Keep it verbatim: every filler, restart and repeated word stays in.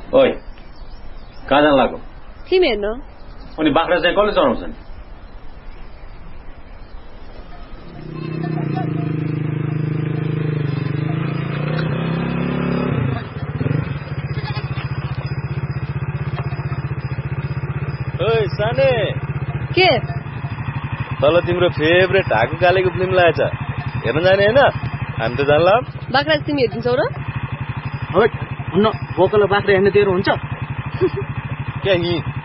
ओइ कहाँ जान लाग्यो? फिल्म हेर्न। अनि बाख्रा चाहिँ कसले चढाउँछन्? ओइ साने के तल तिम्रो फेभरेट हाकु कालेको फिल्म लागेछ, हेर्न जाने हैन? हामी त जानला। बाख्रा तिमी हेर्दिन्छौ र? हट, हुन्न, बोकल बाख्रा हेर्ने तेरो हुन्छ? क्या नि